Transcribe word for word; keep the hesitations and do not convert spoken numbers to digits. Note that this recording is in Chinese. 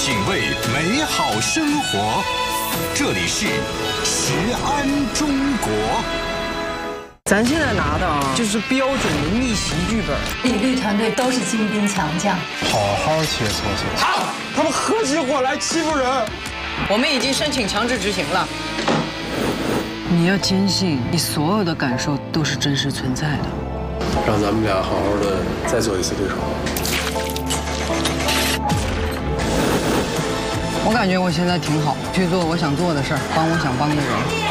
品味美好生活，这里是食安中国。 咱现在拿的啊，就是标准的逆袭剧本。 李律团队都是精兵强将， 好好切磋切磋。 好，他们合起伙来欺负人。 我们已经申请强制执行了。 你要坚信，你所有的感受都是真实存在的。 让咱们俩好好的再做一次对手。 我感觉我现在挺好，去做我想做的事儿，帮我想帮的人。